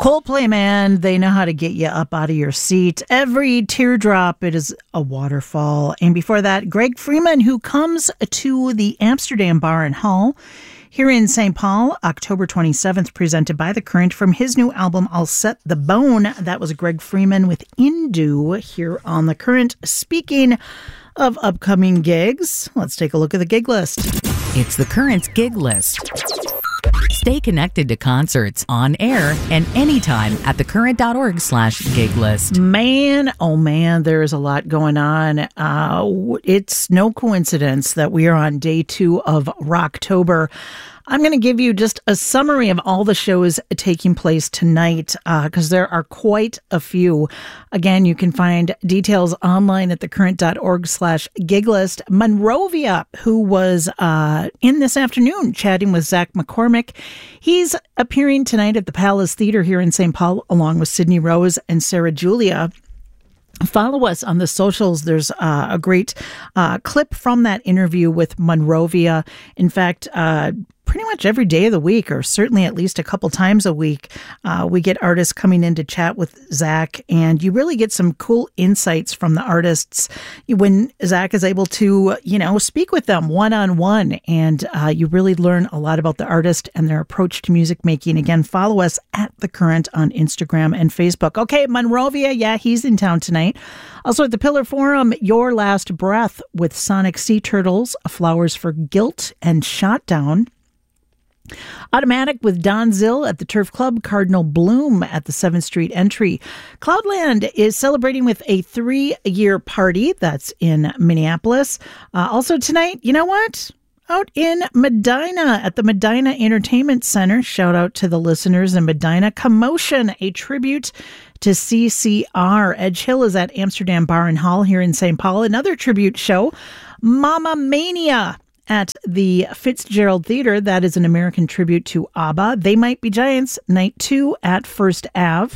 Coldplay, man, they know how to get you up out of your seat. Every teardrop, it is a waterfall. And before that, Greg Freeman, who comes to the Amsterdam Bar and Hall here in St. Paul, October 27th, presented by The Current from his new album, I'll Set the Bone. That was Greg Freeman with Indu here on The Current. Speaking of upcoming gigs, let's take a look at the gig list. It's The Current's gig list. Stay connected to concerts on air and anytime at thecurrent.org/gig list. Man, oh man, there is a lot going on. It's no coincidence that we are on day 2 of Rocktober. I'm going to give you just a summary of all the shows taking place tonight because there are quite a few. Again, you can find details online at thecurrent.org/gig list. Monrovia, who was in this afternoon chatting with Zach McCormick, he's appearing tonight at the Palace Theater here in St. Paul along with Sydney Rose and Sarah Julia. Follow us on the socials. There's a great clip from that interview with Monrovia. In fact, pretty much every day of the week, or certainly at least a couple times a week, we get artists coming in to chat with Zach, and you really get some cool insights from the artists when Zach is able to, speak with them one-on-one, and you really learn a lot about the artist and their approach to music making. Again, follow us at The Current on Instagram and Facebook. Okay, Monrovia, yeah, he's in town tonight. Also at the Pillar Forum, Your Last Breath with Sonic Sea Turtles, Flowers for Guilt, and Shot Down. Automatic with Don Zill at the Turf Club, Cardinal Bloom at the 7th Street Entry. Cloudland is celebrating with a 3-year party. That's in Minneapolis. Also tonight, you know what? Out in Medina at the Medina Entertainment Center. Shout out to the listeners in Medina. Commotion, a tribute to CCR. Edge Hill is at Amsterdam Bar and Hall here in St. Paul. Another tribute show, Mamma Mania, at the Fitzgerald Theater. That is an American tribute to ABBA. They Might Be Giants, night 2 at First Ave.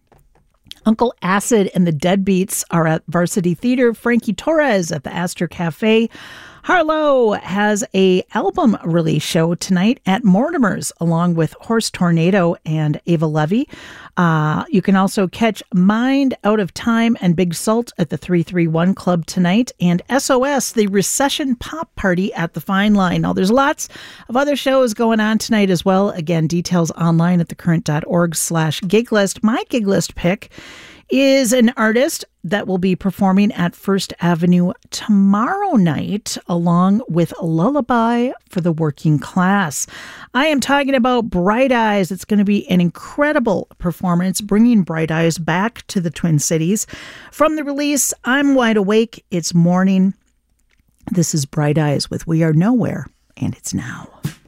Uncle Acid and the Deadbeats are at Varsity Theater. Frankie Torres at the Astor Cafe. Harlow has a album release show tonight at Mortimer's along with Horse Tornado and Ava Levy. You can also catch Mind Out of Time and Big Salt at the 331 Club tonight, and SOS, the Recession Pop Party at the Fine Line. Now, there's lots of other shows going on tonight as well. Again, details online at thecurrent.org/gig list. My gig list pick is an artist that will be performing at First Avenue tomorrow night, along with Lullaby for the Working Class. I am talking about Bright Eyes. It's going to be an incredible performance, bringing Bright Eyes back to the Twin Cities. From the release, I'm Wide Awake, It's Morning. This is Bright Eyes with We Are Nowhere, and it's now.